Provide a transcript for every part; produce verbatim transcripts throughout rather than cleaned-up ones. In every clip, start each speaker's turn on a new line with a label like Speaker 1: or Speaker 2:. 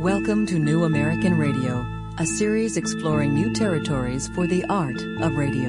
Speaker 1: Welcome to New American Radio, a series exploring new territories for the art of radio.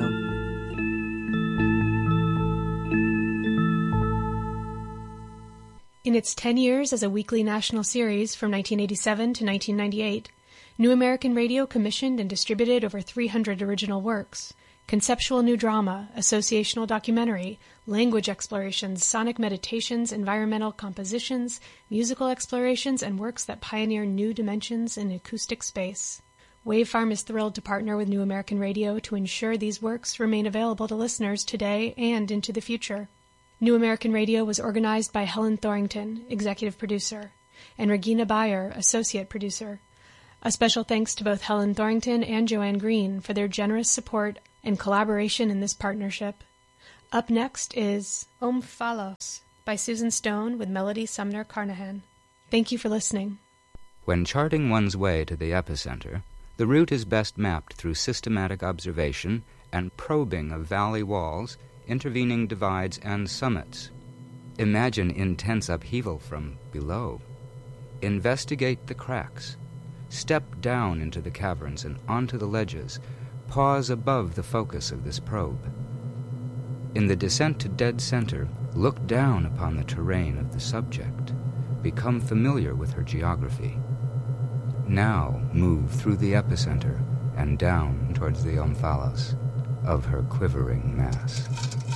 Speaker 2: In its ten years as a weekly national series from nineteen eighty-seven to nineteen ninety-eight, New American Radio commissioned and distributed over three hundred original works. Conceptual new drama, associational documentary, language explorations, sonic meditations, environmental compositions, musical explorations, and works that pioneer new dimensions in acoustic space. Wavefarm is thrilled to partner with New American Radio to ensure these works remain available to listeners today and into the future. New American Radio was organized by Helen Thorington, executive producer, and Regina Bayer, associate producer. A special thanks to both Helen Thorington and Joanne Green for their generous support and collaboration in this partnership. Up next is Omphalos by Susan Stone with Melody Sumner Carnahan. Thank you for listening.
Speaker 3: When charting one's way to the epicenter, the route is best mapped through systematic observation and probing of valley walls, intervening divides, and summits. Imagine intense upheaval from below. Investigate the cracks. Step down into the caverns and onto the ledges. Pause above the focus of this probe. In the descent to dead center, look down upon the terrain of the subject. Become familiar with her geography. Now move through the epicenter and down towards the omphalos of her quivering mass.